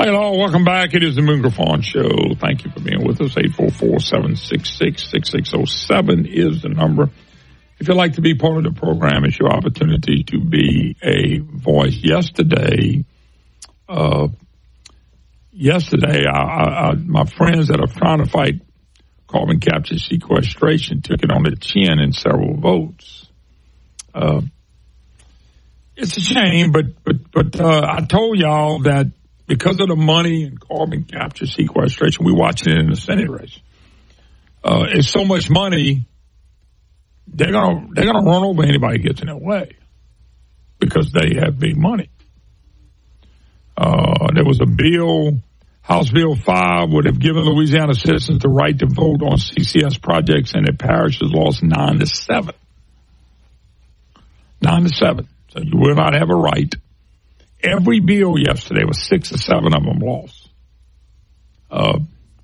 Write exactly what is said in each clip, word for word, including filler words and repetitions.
Hey, hello, welcome back. It is the Moon Griffon Show. Thank you for being with us. eight four four, seven six six, six six zero seven is the number. If you'd like to be part of the program, it's your opportunity to be a voice. Yesterday, uh, yesterday, I, I, I, my friends that are trying to fight carbon capture sequestration took it on the chin in several votes. Uh, it's a shame, but but but uh, I told y'all that because of the money in carbon capture sequestration, we're watching it in the Senate race. Uh, it's so much money, they're gonna they're gonna run over anybody who gets in their way because they have big money. Uh, there was a bill, House Bill five, would have given Louisiana citizens the right to vote on C C S projects, and their parishes lost nine to seven. Nine to seven. So you will not have a right. Every bill yesterday was six or seven of them lost. Uh,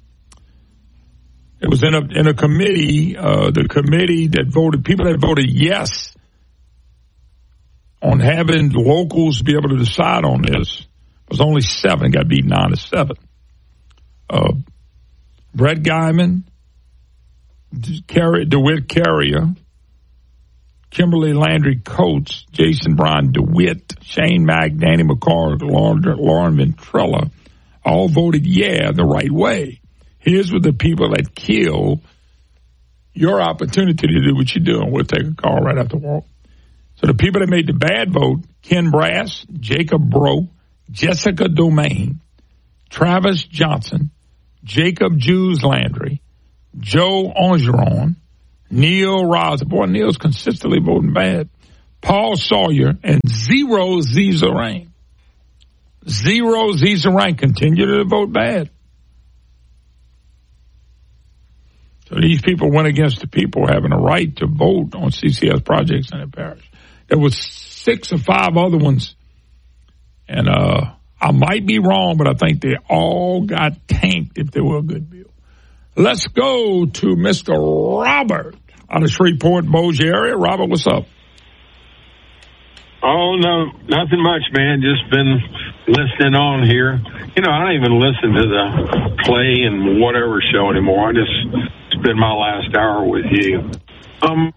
it was in a in a committee. Uh, the committee that voted, people that voted yes on having locals be able to decide on this was only seven. Got beat nine to seven. Uh, Brett Guyman, Carrier, DeWitt Carrier, Kimberly Landry Coates, Jason Bryan DeWitt, Shane Mack, Danny McCarr, Lauren, Lauren Ventrella, all voted yeah the right way. Here's what the people that kill your opportunity to do what you're doing. We'll take a call right after work. So the people that made the bad vote, Ken Brass, Jacob Bro, Jessica Domain, Travis Johnson, Jacob Jews Landry, Joe Angeron, Neil Rosa. Boy, Neil's consistently voting bad. Paul Sawyer and Zero Z Zarain. Zero Z Zarain continue to vote bad. So these people went against the people having a right to vote on C C S projects in their parish. There was six or five other ones. And uh, I might be wrong, but I think they all got tanked if they were a good bill. Let's go to Mister Robert out of Shreveport, Bossier area. Robert, what's up? Oh, no, nothing much, man. Just been listening on here. You know, I don't even listen to the Clay and whatever show anymore. I just spend my last hour with you. Um,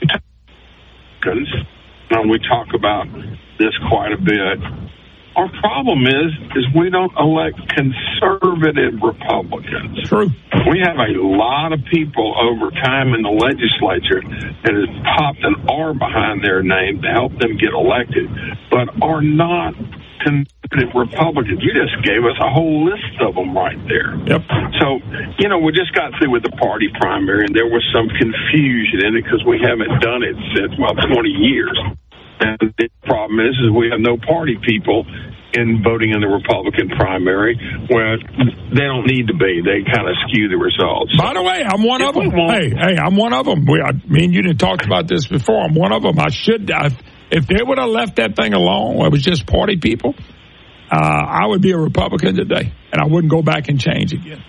we talk about this quite a bit. Our problem is, is we don't elect conservative Republicans. True. We have a lot of people over time in the legislature that has popped an R behind their name to help them get elected, but are not conservative Republicans. You just gave us a whole list of them right there. Yep. So, you know, we just got through with the party primary, and there was some confusion in it because we haven't done it since, well, twenty years. And the problem is, is we have no party people in voting in the Republican primary where they don't need to be. They kind of skew the results. By the way, I'm one of them. Hey, hey, I'm one of them. We, I, me and you didn't talk about this before. I'm one of them. I should, I, if they would have left that thing alone, where it was just party people, uh, I would be a Republican today, and I wouldn't go back and change again.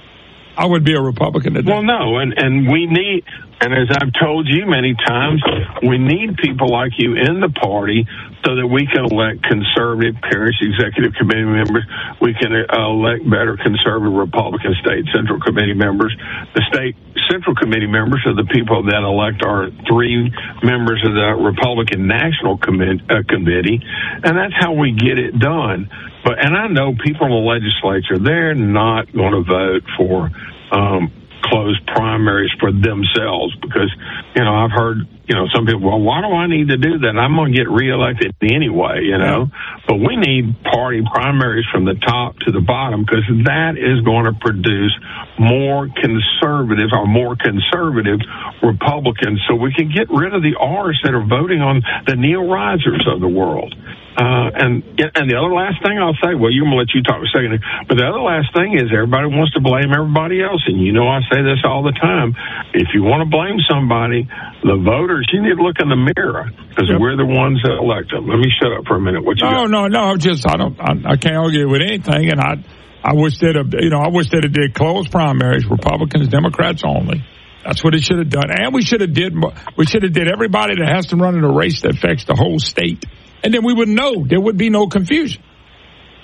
I would be a Republican today. Well, no, and, and we need, and as I've told you many times, we need people like you in the party so that we can elect conservative parish executive committee members. We can uh, elect better conservative Republican state central committee members. The state central committee members are the people that elect our three members of the Republican National Commi- uh, Committee, and that's how we get it done. But and I know people in the legislature, they're not going to vote for um, closed primaries for themselves because, you know, I've heard, you know, some people, well, why do I need to do that? I'm going to get reelected anyway, you know. But we need party primaries from the top to the bottom because that is going to produce more conservative or more conservative Republicans so we can get rid of the R's that are voting on the Neil Risers of the world. Uh, and and the other last thing I'll say, well, you're going to let you talk a second, but the other last thing is everybody wants to blame everybody else. And you know I say this all the time. If you want to blame somebody, the voters, you need to look in the mirror because yep. we're the ones that elect them. Let me shut up for a minute. What you no, got? no, no, just I don't, I, I can't argue with anything. And I, I wish that, you know, I wish that it did closed primaries, Republicans, Democrats only. That's what it should have done. And we should have did, we should have did everybody that has to run in a race that affects the whole state. And then we would know. There would be no confusion.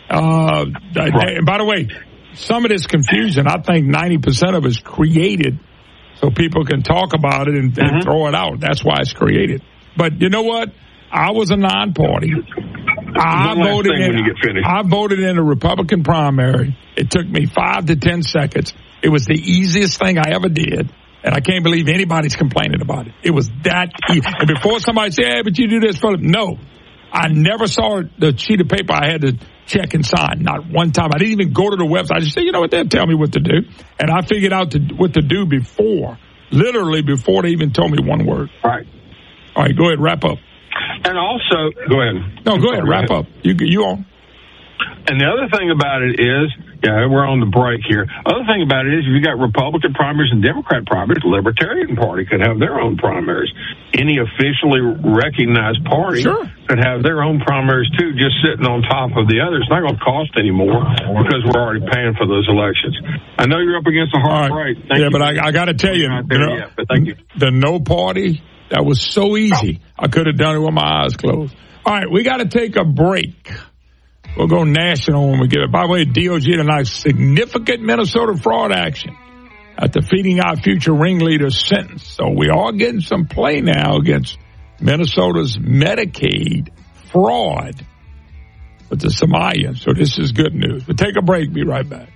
Uh, right. And by the way, some of this confusion, I think ninety percent of it is created so people can talk about it and, mm-hmm. and throw it out. That's why it's created. But you know what? I was a non-party. I voted in, I voted in a Republican primary. It took me five to ten seconds. It was the easiest thing I ever did. And I can't believe anybody's complaining about it. It was that easy. And before somebody said, hey, but you do this for them. No. I never saw the sheet of paper I had to check and sign. Not one time. I didn't even go to the website. I just said, you know what, they'll tell me what to do. And I figured out to, what to do before, literally before they even told me one word. Right. All right, go ahead, wrap up. And also, go ahead. No, go ahead, wrap up. You, you on. And the other thing about it is, yeah, we're on the break here. Other thing about it is, if you got Republican primaries and Democrat primaries, the Libertarian Party could have their own primaries. Any officially recognized party sure. could have their own primaries too, just sitting on top of the others. It's not going to cost any more because we're already paying for those elections. I know you're up against a hard right. break. Thank yeah, you. but I, I got to tell you, you know, yet, but thank you. The no party, that was so easy. I could have done it with my eyes closed. All right, we got to take a break. We'll go national when we get it. By the way, D O J tonight, significant Minnesota fraud action at the Feeding Our Future ringleader sentence. So we are getting some play now against Minnesota's Medicaid fraud with the Somalians. So this is good news. We'll take a break. Be right back.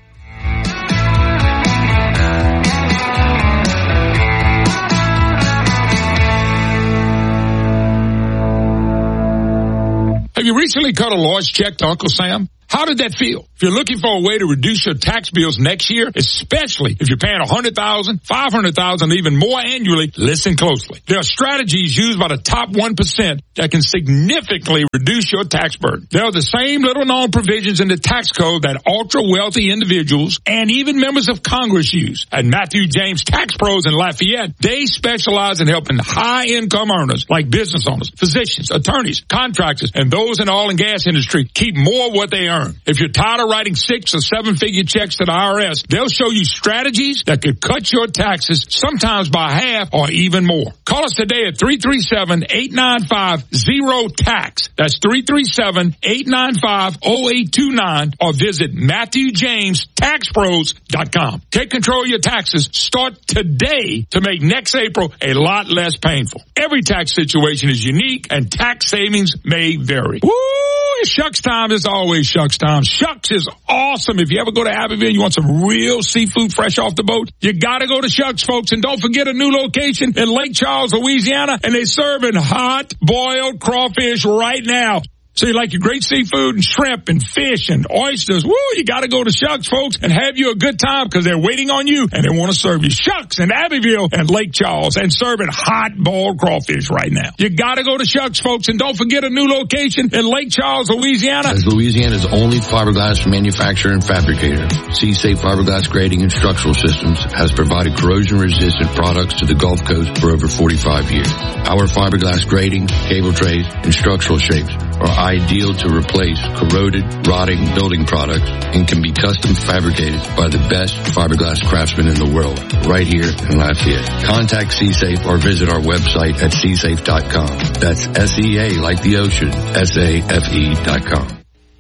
Have you recently cut a large check to Uncle Sam? How did that feel? If you're looking for a way to reduce your tax bills next year, especially if you're paying one hundred thousand dollars, five hundred thousand dollars, even more annually, listen closely. There are strategies used by the top one percent that can significantly reduce your tax burden. There are the same little-known provisions in the tax code that ultra-wealthy individuals and even members of Congress use. At Matthew James Tax Pros in Lafayette, they specialize in helping high-income earners like business owners, physicians, attorneys, contractors, and those in the oil and gas industry keep more of what they earn. If you're tired of writing six or seven figure checks to the I R S, they'll show you strategies that could cut your taxes sometimes by half or even more. Call us today at three three seven, eight nine five, zero tax. That's three three seven, eight nine five, zero eight two nine or visit Matthew James Tax Pros dot com. Take control of your taxes. Start today to make next April a lot less painful. Every tax situation is unique and tax savings may vary. Woo! Shucks time is always Shucks time. Shucks is awesome. If you ever go to Abbeville, you want some real seafood fresh off the boat, you gotta go to Shucks, folks. And don't forget a new location in Lake Charles, Louisiana, and they're serving hot boiled crawfish right now. So you like your great seafood and shrimp and fish and oysters. Woo, you got to go to Shucks, folks, and have you a good time because they're waiting on you and they want to serve you. Shucks in Abbeville and Lake Charles and serving hot boiled crawfish right now. You got to go to Shucks, folks, and don't forget a new location in Lake Charles, Louisiana. As Louisiana's only fiberglass manufacturer and fabricator, C-Safe Fiberglass Grading and Structural Systems has provided corrosion-resistant products to the Gulf Coast for over forty-five years. Our fiberglass grading, cable trays, and structural shapes are ideal to replace corroded, rotting building products and can be custom fabricated by the best fiberglass craftsmen in the world, right here in Lafayette. Contact C-Safe or visit our website at c safe dot com. That's S E A like the ocean, S A F E dot com.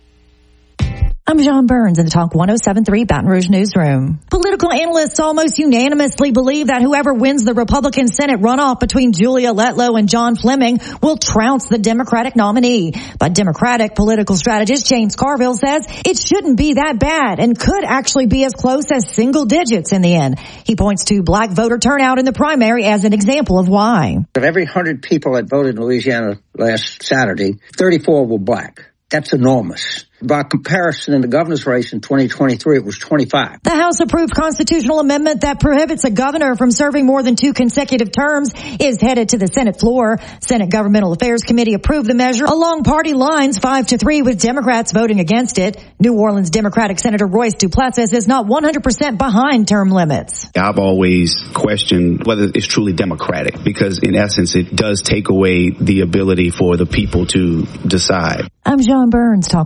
I'm John Burns in the Talk one oh seven point three Baton Rouge Newsroom. Political analysts almost unanimously believe that whoever wins the Republican Senate runoff between Julia Letlow and John Fleming will trounce the Democratic nominee. But Democratic political strategist James Carville says it shouldn't be that bad and could actually be as close as single digits in the end. He points to black voter turnout in the primary as an example of why. Of every one hundred people that voted in Louisiana last Saturday, thirty-four were black. That's enormous. By comparison, in the governor's race in twenty twenty-three, it was twenty-five. The House approved constitutional amendment that prohibits a governor from serving more than two consecutive terms is headed to the Senate floor. Senate Governmental Affairs Committee approved the measure along party lines five to three with Democrats voting against it. New Orleans Democratic Senator Royce Duplessis is not one hundred percent behind term limits. I've always questioned whether it's truly democratic because in essence it does take away the ability for the people to decide. I'm John Burns, Talk one oh seven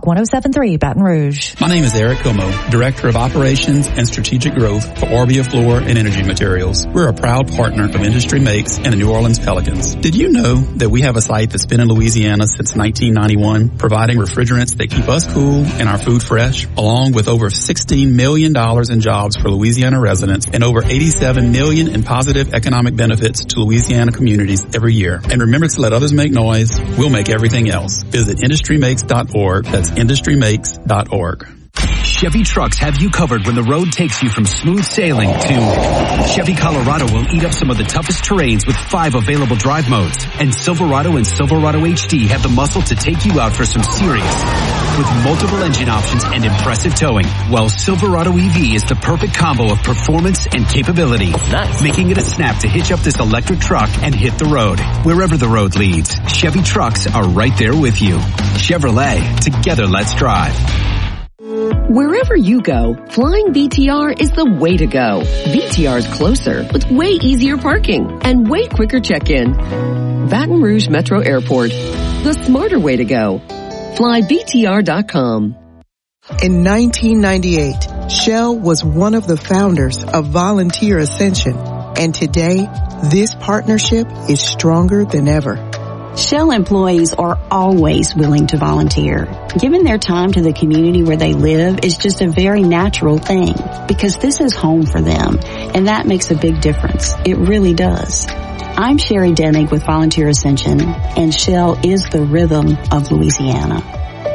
seven three Baton Rouge. My name is Eric Como, Director of Operations and Strategic Growth for Orbia Floor and Energy Materials. We're a proud partner of Industry Makes and the New Orleans Pelicans. Did you know that we have a site that's been in Louisiana since nineteen ninety-one, providing refrigerants that keep us cool and our food fresh, along with over sixteen million dollars in jobs for Louisiana residents and over eighty-seven million dollars in positive economic benefits to Louisiana communities every year. And remember to let others make noise. We'll make everything else. Visit industry makes dot org. That's industry makes dot org. Chevy trucks have you covered when the road takes you from smooth sailing to Chevy Colorado will eat up some of the toughest terrains with five available drive modes. And Silverado and Silverado H D have the muscle to take you out for some serious with multiple engine options and impressive towing. While Silverado E V is the perfect combo of performance and capability, nice. Making it a snap to hitch up this electric truck and hit the road. Wherever the road leads, Chevy trucks are right there with you. Chevrolet, together let's drive. Wherever you go, flying V T R is the way to go. V T R is closer with way easier parking and way quicker check-in. Baton Rouge Metro Airport, the smarter way to go. Fly V T R dot com. In nineteen ninety-eight, Shell was one of the founders of Volunteer Ascension, and today, this partnership is stronger than ever. Shell employees are always willing to volunteer. Giving their time to the community where they live is just a very natural thing because this is home for them, and that makes a big difference. It really does. I'm Sherry Dennig with Volunteer Ascension, and Shell is the rhythm of Louisiana.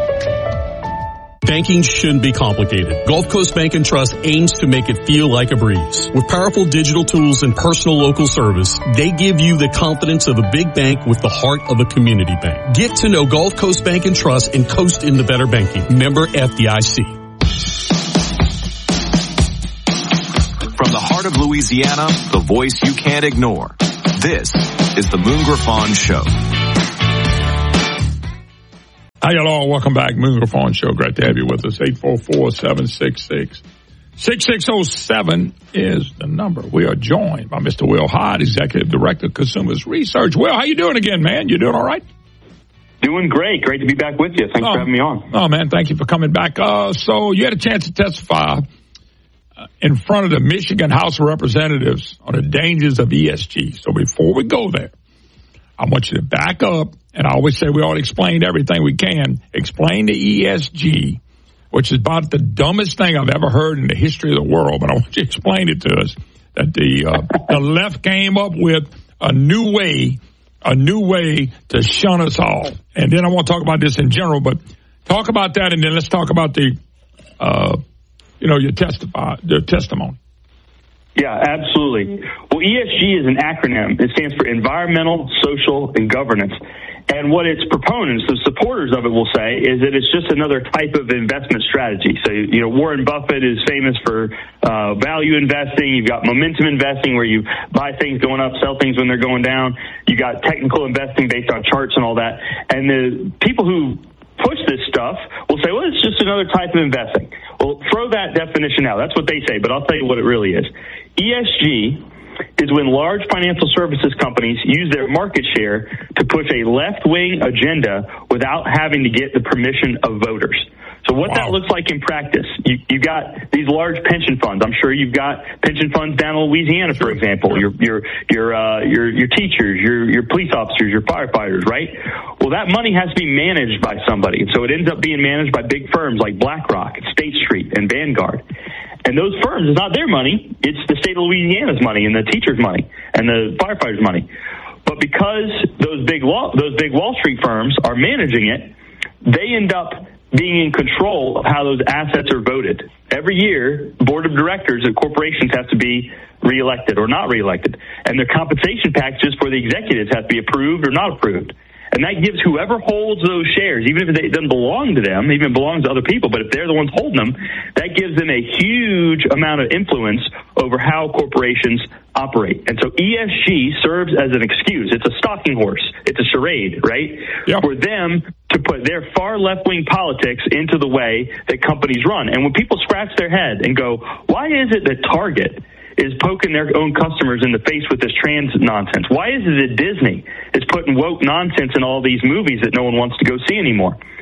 Banking shouldn't be complicated. Gulf Coast Bank and Trust aims to make it feel like a breeze. With powerful digital tools and personal local service, they give you the confidence of a big bank with the heart of a community bank. Get to know Gulf Coast Bank and Trust and coast into better banking. Member F D I C. From the heart of Louisiana, the voice you can't ignore. This is the Moon Griffon Show. Hi, y'all. Welcome back. Moon Griffon Show. Great to have you with us. eight four four, seven six six, six six zero seven is the number. We are joined by Mister Will Hyde, Executive Director of Consumers Research. Will, how you doing again, man? You doing all right? Doing great. Great to be back with you. Thanks oh, for having me on. Oh, man, thank you for coming back. Uh, so you had a chance to testify uh, in front of the Michigan House of Representatives on the dangers of E S G. So before we go there, I want you to back up, and I always say we ought to explain everything we can. Explain the E S G, which is about the dumbest thing I've ever heard in the history of the world, but I want you to explain it to us, that the uh, the left came up with a new way, a new way to shun us all. And then I want to talk about this in general, but talk about that, and then let's talk about the, uh, you know, your testify, the testimony. Yeah, absolutely. Well, E S G is an acronym. It stands for Environmental, Social, and Governance. And what its proponents, the supporters of it, will say is that it's just another type of investment strategy. So, you know, Warren Buffett is famous for uh, value investing. You've got momentum investing where you buy things going up, sell things when they're going down. You got technical investing based on charts and all that. And the people who push this stuff will say, well, it's just another type of investing. Well, throw that definition out. That's what they say, but I'll tell you what it really is. E S G is when large financial services companies use their market share to push a left-wing agenda without having to get the permission of voters. So what wow. that looks like in practice, you, you got these large pension funds. I'm sure you've got pension funds down in Louisiana, for example, your your your uh, your, your teachers, your your police officers, your firefighters, right? Well, that money has to be managed by somebody. So it ends up being managed by big firms like BlackRock, State Street, and Vanguard. And those firms, it's not their money, it's the state of Louisiana's money and the teachers' money and the firefighters' money. But because those big law, those big Wall Street firms are managing it, they end up being in control of how those assets are voted. Every year, board of directors of corporations have to be reelected or not reelected. And their compensation packages for the executives have to be approved or not approved. And that gives whoever holds those shares, even if it doesn't belong to them, even if it belongs to other people, but if they're the ones holding them, that gives them a huge amount of influence over how corporations operate. And so E S G serves as an excuse. It's a stalking horse. It's a charade, right? Yep. For them to put their far left-wing politics into the way that companies run. And when people scratch their head and go, why is it that Target is poking their own customers in the face with this trans nonsense? Why is it that Disney is putting woke nonsense in all these movies that no one wants to go see anymore?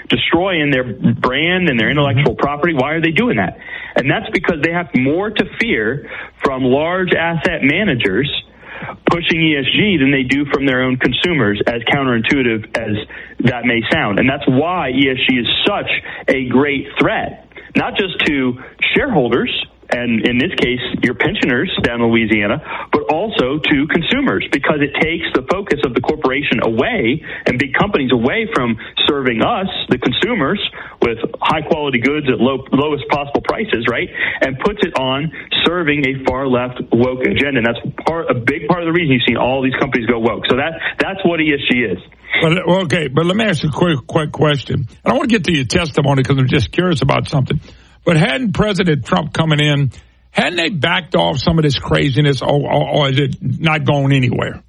destroying their brand and their intellectual property. Why are they doing that? And that's because they have more to fear from large asset managers pushing E S G than they do from their own consumers, as counterintuitive as that may sound. And that's why E S G is such a great threat, not just to shareholders, and in this case, your pensioners down in Louisiana, but also to consumers, because it takes the focus of the corporation away and big companies away from serving us, the consumers, with high-quality goods at low, lowest possible prices, right, and puts it on serving a far-left woke agenda. And that's part, a big part of the reason you've seen all these companies go woke. So that that's what E S G is. Well, okay, but let me ask you a quick, quick question. I don't want to get to your testimony because I'm just curious about something. But hadn't President Trump coming in, hadn't they backed off some of this craziness, or, or, or is it not going anywhere?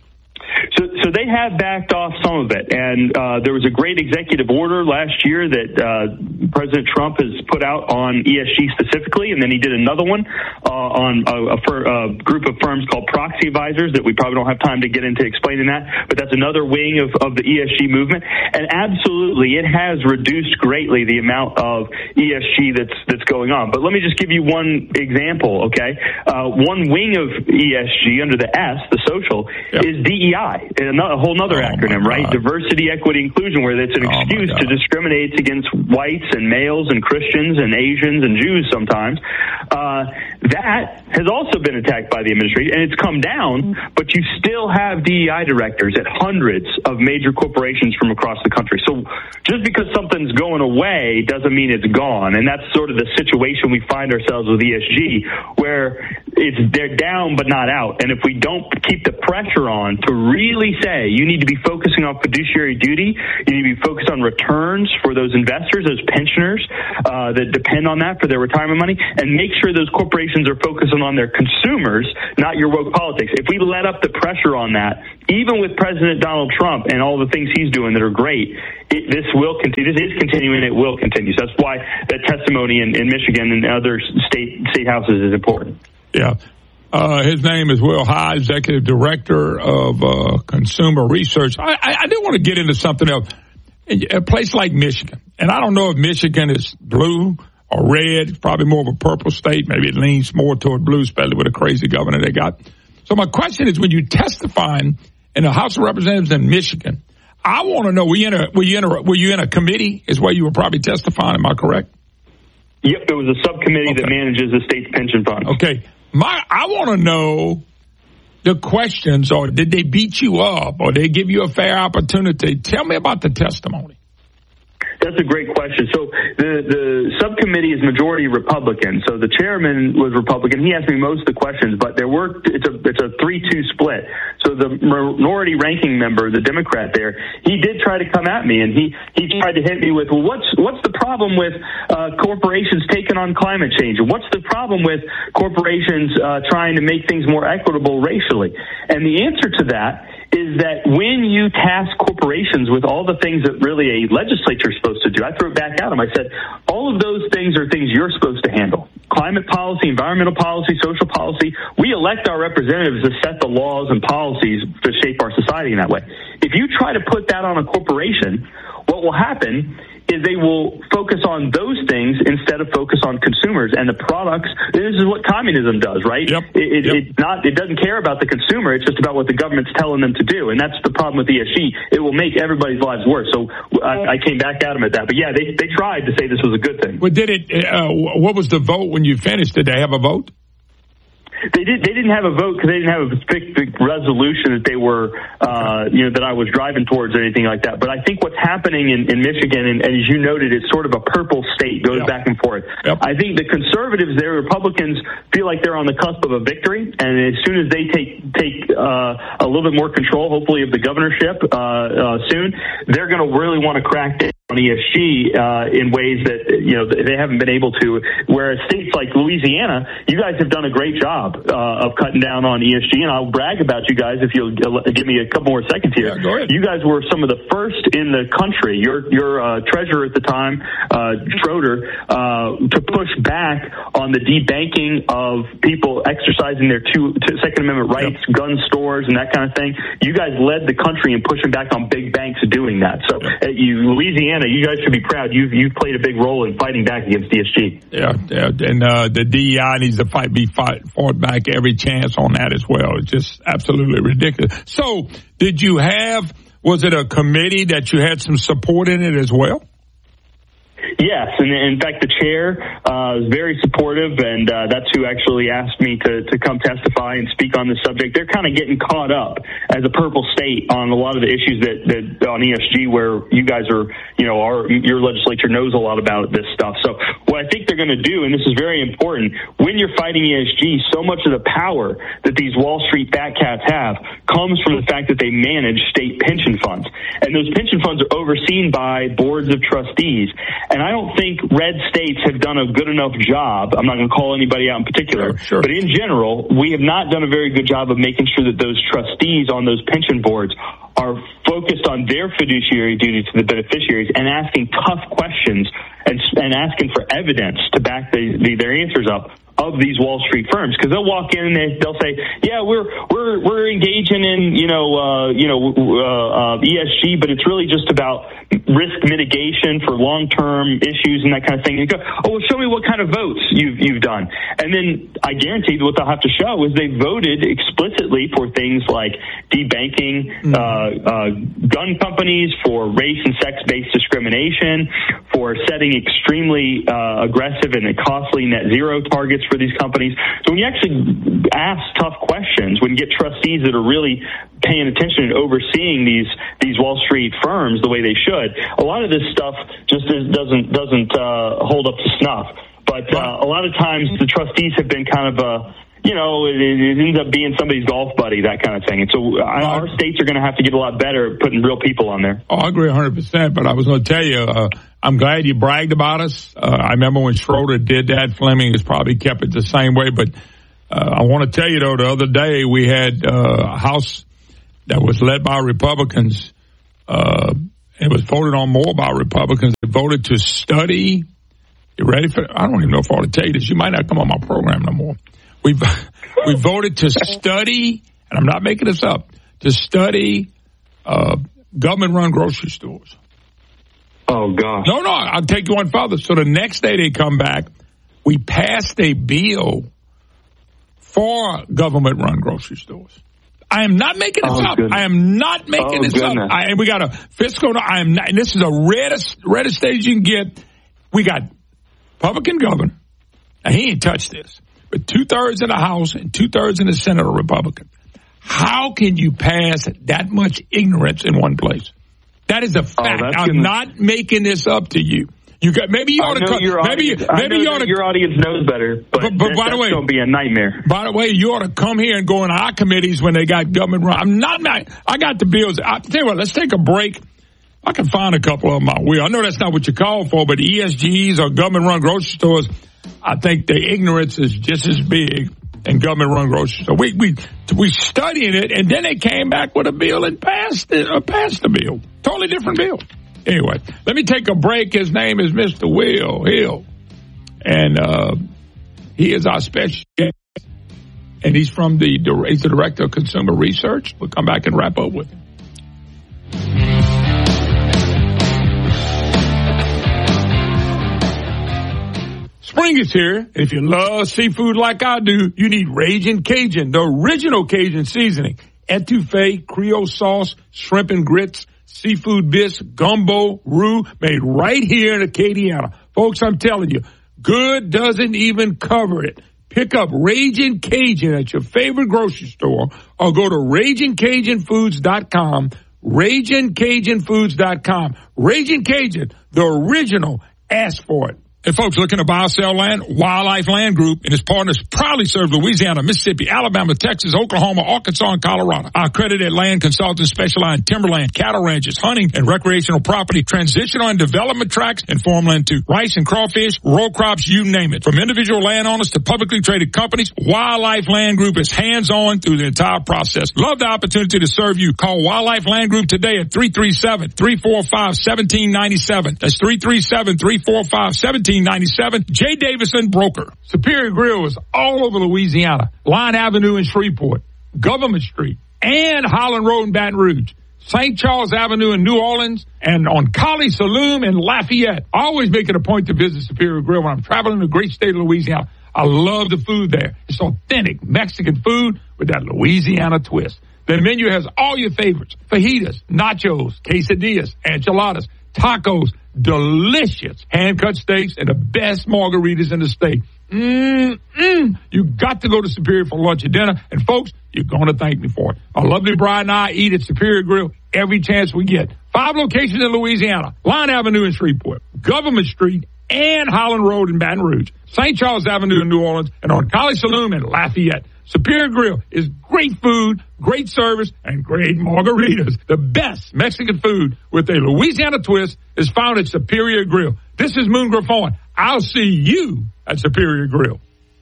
So, so they have backed off some of it, and uh, there was a great executive order last year that uh, President Trump has put out on E S G specifically, and then he did another one uh, on a, a, fir- a group of firms called proxy advisors that we probably don't have time to get into explaining that, but that's another wing of, of the E S G movement. And absolutely, it has reduced greatly the amount of E S G that's that's going on. But let me just give you one example, okay? Uh, one wing of E S G under the S, the social, yep. is D E I. A whole other oh acronym, right? Diversity, equity, inclusion, where it's an oh excuse to discriminate against whites and males and Christians and Asians and Jews sometimes. Uh, that has also been attacked by the administration, and it's come down, but you still have D E I directors at hundreds of major corporations from across the country. So just because something's going away doesn't mean it's gone, and that's sort of the situation we find ourselves with E S G, where it's they're down but not out. And if we don't keep the pressure on to really say you need to be focusing on fiduciary duty, you need to be focused on returns for those investors, those pensioners uh, that depend on that for their retirement money, and make sure those corporations are focusing on their consumers, not your woke politics. If we let up the pressure on that, even with President Donald Trump and all the things he's doing that are great, it, this will continue. This is continuing. It will continue. So that's why that testimony in, in Michigan and other state state houses is important. Yeah. Uh, his name is Will High, Executive Director of uh, Consumer Research. I, I, I do want to get into something else. A place like Michigan, and I don't know if Michigan is blue or red. It's probably more of a purple state. Maybe it leans more toward blue, especially with a crazy governor they got. So my question is, when you testifying in the House of Representatives in Michigan, I want to know, were you in a, were you in a, were you in a committee is where you were probably testifying? Am I correct? Yep, there was a subcommittee okay. that manages the state's pension fund. Okay. My, I want to know the questions, or did they beat you up, or they give you a fair opportunity? Tell me about the testimony. That's a great question. So the, the subcommittee is majority Republican. So the chairman was Republican. He asked me most of the questions, but there were it's a it's a three two split. So the minority ranking member, the Democrat there, he did try to come at me, and he, he tried to hit me with, well, what's what's the problem with uh, corporations taking on climate change? And what's the problem with corporations uh, trying to make things more equitable racially? And the answer to that is that when you task corporations with all the things that really a legislature is supposed to do, I threw it back at them. I said, all of those things are things you're supposed to handle. Climate policy, environmental policy, social policy. We elect our representatives to set the laws and policies to shape our society in that way. If you try to put that on a corporation, what will happen is they will focus on those things instead of focus on consumers and the products. This is what communism does, right? Yep. It, it, yep. It's not, it doesn't care about the consumer. It's just about what the government's telling them to do. And that's the problem with E S G. It will make everybody's lives worse. So I, I came back at them at that. But yeah, they, they tried to say this was a good thing. Well, did it, uh, what was the vote when you finished? Did they have a vote? They did. They didn't have a vote because they didn't have a specific resolution that they were, uh, you know, that I was driving towards or anything like that. But I think what's happening in, in Michigan, and, and as you noted, it's sort of a purple state, goes yep. back and forth. Yep. I think the conservatives, their Republicans, feel like they're on the cusp of a victory, and as soon as they take take uh, a little bit more control, hopefully, of the governorship uh, uh, soon, they're going to really want to crack down on E S G uh, in ways that, you know, they haven't been able to. Whereas states like Louisiana, you guys have done a great job uh, of cutting down on E S G, and I'll brag about you guys if you'll give me a couple more seconds here. Yeah, go ahead. You guys were some of the first in the country. Your your uh, treasurer at the time, uh, Schroeder, uh, to push back on the debanking of people exercising their two, two Second Amendment rights, yep. gun stores, and that kind of thing. You guys led the country in pushing back on big banks doing that. So uh, you, Louisiana, Indiana, you guys should be proud. You've you've played a big role in fighting back against D S G. Yeah, yeah, and uh, the D E I needs to fight, be fight, fought back every chance on that as well. It's just absolutely ridiculous. So, did you have? Was it a committee that you had some support in it as well? Yes, and in fact, the chair uh, is very supportive, and uh, that's who actually asked me to, to come testify and speak on the subject. They're kind of getting caught up as a purple state on a lot of the issues that, that on E S G, where you guys are, you know, our your legislature knows a lot about this stuff. So what I think they're going to do, and this is very important, when you're fighting E S G, so much of the power that these Wall Street fat cats have comes from the fact that they manage state pension funds, and those pension funds are overseen by boards of trustees. And I don't think red states have done a good enough job. I'm not going to call anybody out in particular, sure, sure. but in general, we have not done a very good job of making sure that those trustees on those pension boards are focused on their fiduciary duty to the beneficiaries and asking tough questions and, and asking for evidence to back the, the, their answers up of these Wall Street firms, because they'll walk in and they, they'll say, "Yeah, we're we're we're engaging in you know uh, you know uh, uh, E S G, but it's really just about risk mitigation for long term issues and that kind of thing." And you go, "Oh, well, show me what kind of votes you've you've done," and then I guarantee what they'll have to show is they voted explicitly for things like debanking mm-hmm. uh, uh, gun companies, for race and sex based discrimination, for setting extremely uh, aggressive and costly net zero targets for these companies. So when you actually ask tough questions, when you get trustees that are really paying attention and overseeing these these Wall Street firms the way they should, a lot of this stuff just is, doesn't doesn't uh, hold up to snuff. But uh, a lot of times the trustees have been kind of a you know, it, it ends up being somebody's golf buddy, that kind of thing. And so I, our states are going to have to get a lot better at putting real people on there. Oh, I agree one hundred percent. But I was going to tell you, uh, I'm glad you bragged about us. Uh, I remember when Schroeder did that. Fleming has probably kept it the same way. But uh, I want to tell you, though, the other day we had uh, a House that was led by Republicans. Uh, it was voted on more by Republicans. They voted to study. You ready for it? I don't even know if I ought to tell you this. You might not come on my program no more. We we voted to study, and I'm not making this up, to study uh, government-run grocery stores. Oh, gosh. No, no, I'll take you one further. So the next day they come back, we passed a bill for government-run grocery stores. I am not making this oh, up. Goodness. I am not making oh, this goodness. up. I, and we got a fiscal. I am not, and this is the reddest, reddest stage you can get. We got Republican governor. Now, he ain't touched this. But two-thirds in the House and two-thirds in the Senate are Republican. How can you pass that much ignorance in one place? That is a fact. Oh, I'm gonna... not making this up to you. You got maybe you ought to come. Maybe audience, maybe you ought to. Your audience knows better. But, but, but by the way, going to be a nightmare. By the way, you ought to come here and go in our committees when they got government run. I'm not. I got the bills. I tell you what. Let's take a break. I can find a couple of them out. I know that's not what you called for, but E S Gs or government-run grocery stores, I think the ignorance is just as big in government-run grocery stores. We we we studied it, and then they came back with a bill and passed it, or passed the bill. Totally different bill. Anyway, let me take a break. His name is Mister Will Hill, and uh, he is our special guest, and he's from the he's the director of consumer research. We'll come back and wrap up with him. Spring is here. If you love seafood like I do, you need Ragin' Cajun, the original Cajun seasoning. Etouffee, Creole sauce, shrimp and grits, seafood bisque, gumbo, roux, made right here in Acadiana. Folks, I'm telling you, good doesn't even cover it. Pick up Ragin' Cajun at your favorite grocery store or go to Ragin Cajun Foods dot com, Ragin Cajun Foods dot com. Ragin' Cajun, the original. Ask for it. Hey, folks, looking to buy or sell land? Wildlife Land Group and its partners proudly serve Louisiana, Mississippi, Alabama, Texas, Oklahoma, Arkansas, and Colorado. Our accredited land consultants specialize in timberland, cattle ranches, hunting, and recreational property, transitional and development tracts, and farmland too. Rice and crawfish, row crops, you name it. From individual landowners to publicly traded companies, Wildlife Land Group is hands-on through the entire process. Love the opportunity to serve you. Call Wildlife Land Group today at three three seven, three four five, one seven nine seven. That's three three seven, three four five, one seven ninety-seven. Jay Davison, broker. Superior Grill is all over Louisiana. Line Avenue in Shreveport, Government Street, and Holland Road in Baton Rouge. Saint Charles Avenue in New Orleans, and on Collie Saloon in Lafayette. I always make it a point to visit Superior Grill when I'm traveling the great state of Louisiana. I love the food there. It's authentic Mexican food with that Louisiana twist. The menu has all your favorites: fajitas, nachos, quesadillas, enchiladas, tacos, delicious hand-cut steaks, and the best margaritas in the state. Mm-mm. You got to go to Superior for lunch or dinner. And, folks, you're going to thank me for it. My lovely bride and I eat at Superior Grill every chance we get. Five locations in Louisiana: Line Avenue in Shreveport, Government Street, and Holland Road in Baton Rouge, Saint Charles Avenue in New Orleans, and on Collie Saloon in Lafayette. Superior Grill is great food, great service, and great margaritas. The best Mexican food with a Louisiana twist is found at Superior Grill. This is Moon Griffon. I'll see you at Superior Grill.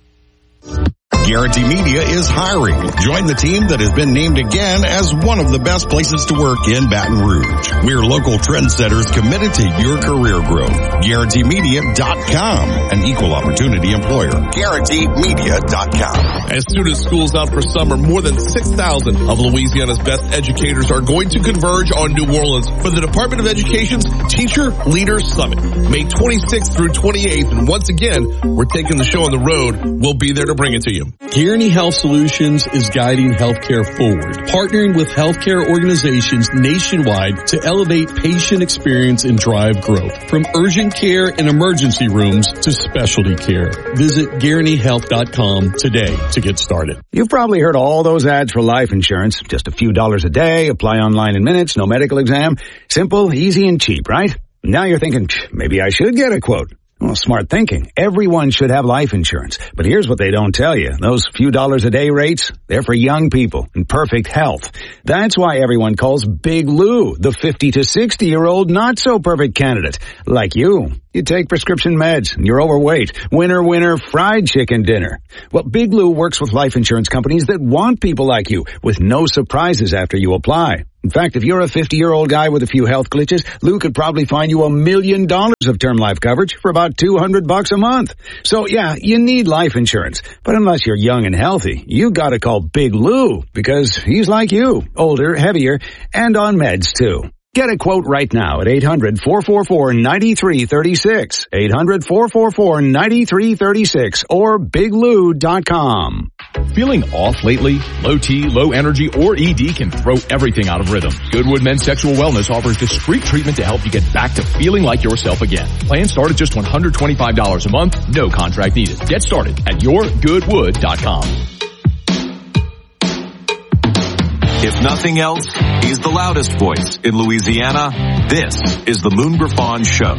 Guarantee Media is hiring. Join the team that has been named again as one of the best places to work in Baton Rouge. We're local trendsetters committed to your career growth. Guarantee Media dot com, an equal opportunity employer. Guarantee Media dot com. As soon as school's out for summer, more than six thousand of Louisiana's best educators are going to converge on New Orleans for the Department of Education's Teacher Leaders Summit, May twenty-sixth through twenty-eighth. And once again, we're taking the show on the road. We'll be there to bring it to you. Guaranty Health Solutions is guiding healthcare forward, partnering with healthcare organizations nationwide to elevate patient experience and drive growth, from urgent care and emergency rooms to specialty care. Visit Guaranty Health dot com today to get started. You've probably heard all those ads for life insurance. Just a few dollars a day, apply online in minutes, no medical exam. Simple, easy, and cheap, right? Now you're thinking, maybe I should get a quote. Well, smart thinking. Everyone should have life insurance. But here's what they don't tell you. Those few dollars a day rates, they're for young people in perfect health. That's why everyone calls Big Lou the fifty to sixty year old not so perfect candidate. Like you. You take prescription meds and you're overweight. Winner, winner, fried chicken dinner. Well, Big Lou works with life insurance companies that want people like you with no surprises after you apply. In fact, if you're a fifty-year-old guy with a few health glitches, Lou could probably find you a million dollars of term life coverage for about two hundred bucks a month. So yeah, you need life insurance. But unless you're young and healthy, you gotta call Big Lou because he's like you, older, heavier, and on meds too. Get a quote right now at eight hundred, four four four, nine three three six, eight hundred, four four four, nine three three six, or big lou dot com. Feeling off lately? Low T, low energy, or E D can throw everything out of rhythm. Goodwood Men's Sexual Wellness offers discreet treatment to help you get back to feeling like yourself again. Plans start at just one hundred twenty-five dollars a month, no contract needed. Get started at your goodwood dot com. If nothing else, he's the loudest voice in Louisiana. This is the Moon Griffon Show.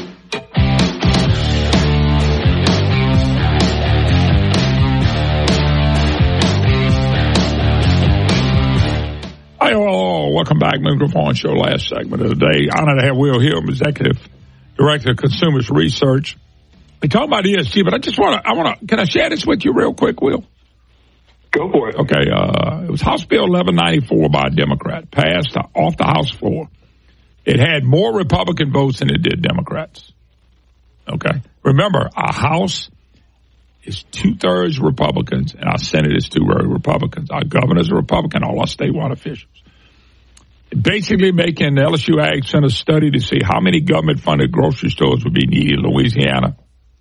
Hi, all. Welcome back. Moon Griffon Show, last segment of the day. Honored to have Will Hill, Executive Director of Consumers Research. We talk about E S G, but I just want to, I want to, can I share this with you real quick, Will? Go for it. Okay, uh, it was House Bill eleven ninety-four by a Democrat, passed off the House floor. It had more Republican votes than it did Democrats. Okay? Remember, our House is two-thirds Republicans, and our Senate is two-thirds Republicans. Our governor's a Republican, all our statewide officials. Basically making the L S U Ag Center study to see how many government-funded grocery stores would be needed in Louisiana.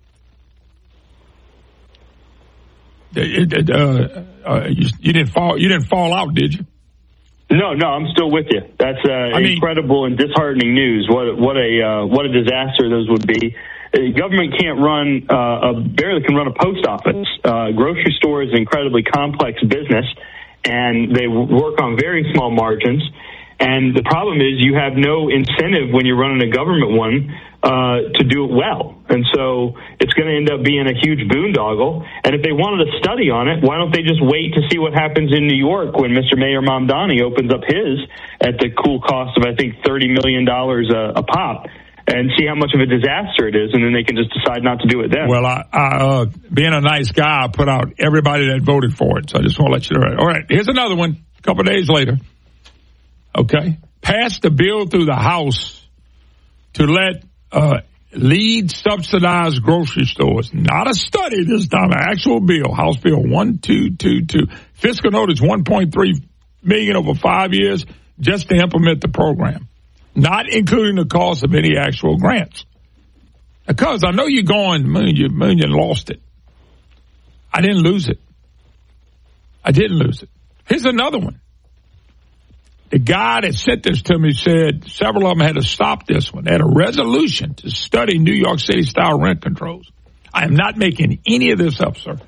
It, it, uh, uh, you, you didn't fall. You didn't fall out, did you? No, no, I'm still with you. That's uh, I mean, incredible and disheartening news. What what a uh, what a disaster those would be. The government can't run uh, a barely can run a post office. Uh, grocery store is an incredibly complex business, and they work on very small margins. And the problem is you have no incentive when you're running a government one uh, to do it well. And so it's going to end up being a huge boondoggle. And if they wanted a study on it, why don't they just wait to see what happens in New York when Mister Mayor Mamdani opens up his at the cool cost of, I think, thirty million dollars a, a pop, and see how much of a disaster it is, and then they can just decide not to do it then. Well, I, I, uh, being a nice guy, I put out everybody that voted for it. So I just want to let you know. All right, here's another one a couple of days later. Okay, passed the bill through the House to let uh, lead subsidized grocery stores, not a study this time, an actual bill, House Bill one two two two. Fiscal notice one point three million dollars over five years. just to implement the program, not including the cost of any actual grants. Because I know you're going, Moon, you, Moon, you lost it. I didn't lose it. I didn't lose it. Here's another one. The guy that sent this to me said several of them had to stop this one. They had a resolution to study New York City-style rent controls. I am not making any of this up, sir.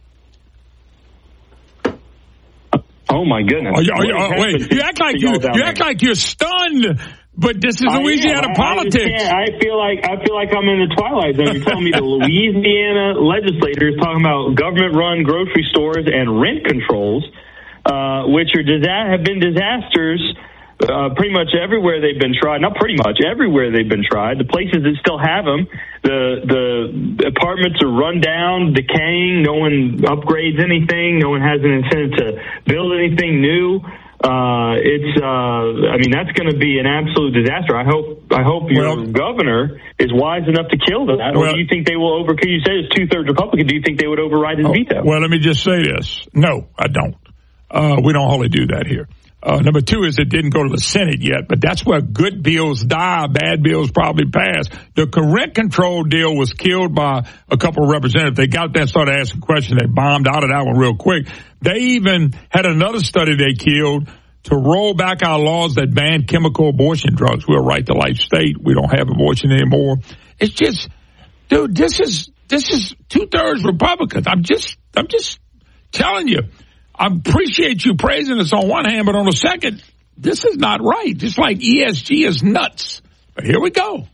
Oh, my goodness. Oh, you, oh, you, oh, wait, you act like, you, you act like you're stunned, but this is Louisiana I, politics. I, I feel like I feel like I'm in the twilight zone. You're telling me the Louisiana legislators talking about government-run grocery stores and rent controls, uh, which are disa- have been disasters uh, pretty much everywhere they've been tried. Not pretty much, everywhere they've been tried. The places that still have them, the the apartments are run down, decaying. No one upgrades anything. No one has an incentive to build anything new. Uh, it's, uh, I mean, that's going to be an absolute disaster. I hope, I hope your well, governor is wise enough to kill that. Well, or do you think they will over, because you said it's two thirds Republican, do you think they would override his oh, veto? Well, let me just say this. No, I don't. Uh, we don't hardly do that here. Uh, number two is it didn't go to the Senate yet, but that's where good bills die, bad bills probably pass. The rent control deal was killed by a couple of representatives. They got there and started asking questions. They bombed out of that one real quick. They even had another study they killed to roll back our laws that ban chemical abortion drugs. We're a right to life state. We don't have abortion anymore. It's just, dude, this is, this is two thirds Republicans. I'm just, I'm just telling you. I appreciate you praising us on one hand, but on the second, this is not right. Just like E S G is nuts. But here we go.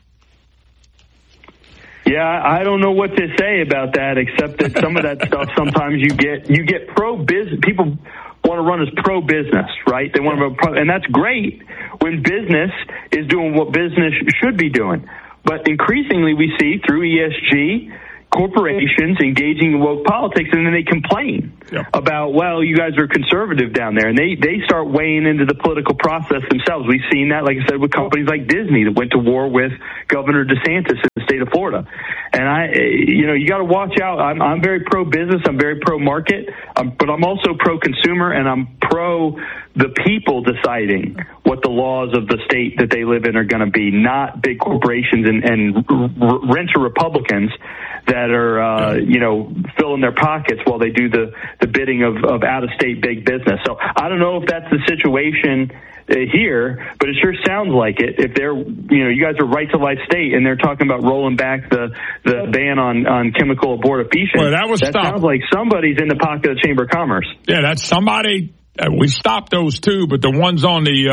Yeah, I don't know what to say about that, except that some of that stuff sometimes you get you get pro business. People want to run as pro business, right? They want to run pro, and that's great when business is doing what business should be doing. But increasingly, we see through E S G. Corporations engaging in woke politics, and then they complain yeah. about, well, you guys are conservative down there, and they, they start weighing into the political process themselves. We've seen that, like I said, with companies like Disney that went to war with Governor DeSantis in the state of Florida. And I, you know, you got to watch out. I'm, I'm very pro-business. I'm very pro-market, um, but I'm also pro-consumer, and I'm pro the people deciding what the laws of the state that they live in are going to be, not big corporations and, and r- renter Republicans that are, uh, you know, filling their pockets while they do the, the bidding of, of out-of-state big business. So I don't know if that's the situation uh, here, but it sure sounds like it. If they're, you know, you guys are right-to-life state, and they're talking about rolling back the, the ban on, on chemical abortifacient. Well, that was that stopped. Sounds like somebody's in the pocket of the Chamber of Commerce. Yeah, that's somebody. Uh, we stopped those two, but the ones on the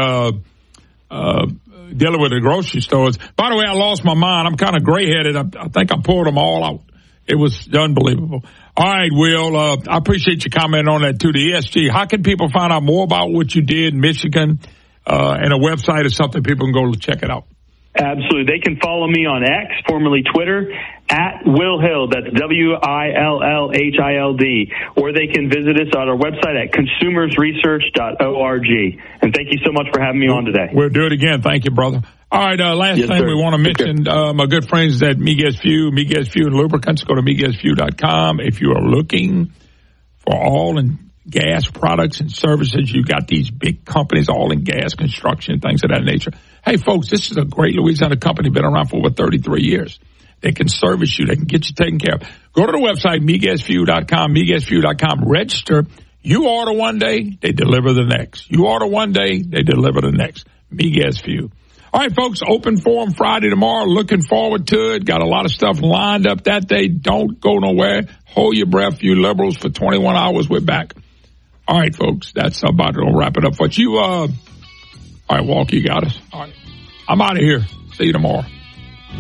uh, uh, dealing with the grocery stores. By the way, I lost my mind. I'm kind of gray-headed. I, I think I pulled them all out. It was unbelievable. All right, Will, uh, I appreciate you commenting on that too. The E S G, how can people find out more about what you did in Michigan? Uh, and a website is something people can go check it out. Absolutely. They can follow me on X, formerly Twitter, at Will Hill. That's W I L L H I L D. Or they can visit us on our website at consumers research dot org. And thank you so much for having me on today. We'll do it again. Thank you, brother. All right, uh, last yes, thing sir. we want to mention, uh, my good friends at Miguez Fuel, Miguez Fuel and Lubricants. Go to Miguez Fuel dot com. If you are looking for all in gas products and services, you got these big companies, all in gas, construction, things of that nature. Hey, folks, this is a great Louisiana company, been around for over thirty-three years. They can service you. They can get you taken care of. Go to the website, Miguez Fuel dot com, Miguez Fuel dot com. Register. You order one day, they deliver the next. You order one day, they deliver the next. Miguez Fuel. All right, folks, open forum Friday tomorrow. Looking forward to it. Got a lot of stuff lined up that day. Don't go nowhere. Hold your breath, you liberals. For twenty-one hours, we're back. All right, folks, that's about it. We'll wrap it up. But you, uh, all right, Walk, you got us. All right, I'm out of here. See you tomorrow.